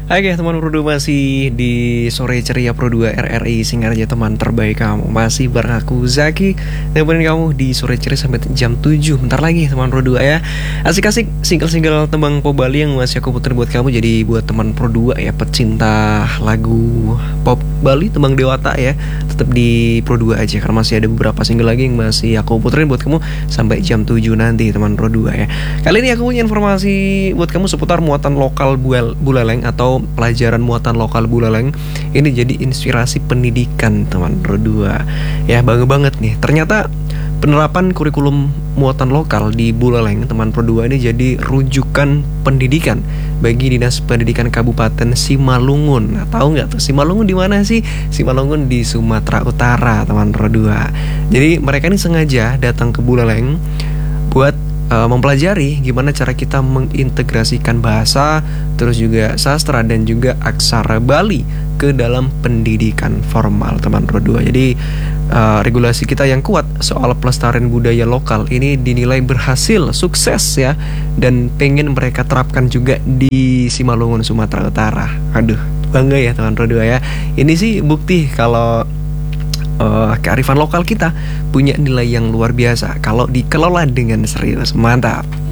Oke teman Pro 2 masih di sore ceria Pro 2 RRI Singaraja, teman terbaik kamu. Masih bareng aku Zaki, nemenin kamu di sore ceria sampai jam 7. Bentar lagi teman Pro 2 ya. Asik-asik single-single tembang pop Bali yang masih aku putar buat kamu. Jadi buat teman Pro 2 ya, pecinta lagu pop Bali, tembang Dewata ya, tetap di Pro 2 aja karena masih ada beberapa single lagi yang masih aku puterin buat kamu sampai jam 7 nanti teman Pro 2 ya. Kali ini aku punya informasi buat kamu seputar muatan lokal Buleleng atau pelajaran muatan lokal Buleleng. Ini jadi inspirasi pendidikan teman Pro 2 ya, bangga banget nih. Ternyata penerapan kurikulum muatan lokal di Buleleng teman Pro 2 ini jadi rujukan pendidikan bagi Dinas Pendidikan Kabupaten Simalungun. Nah, tahu nggak tuh Simalungun di mana sih? Simalungun di Sumatera Utara teman Pro 2. Jadi mereka ini sengaja datang ke Buleleng buat mempelajari gimana cara kita mengintegrasikan bahasa, terus juga sastra dan juga aksara Bali ke dalam pendidikan formal teman Pro 2. Jadi regulasi kita yang kuat soal pelestarian budaya lokal ini dinilai berhasil, sukses ya, dan pengen mereka terapkan juga di Simalungun, Sumatera Utara. Aduh, bangga ya teman Pro 2 ya. Ini sih bukti kalau kearifan lokal kita punya nilai yang luar biasa kalau dikelola dengan serius. Mantap.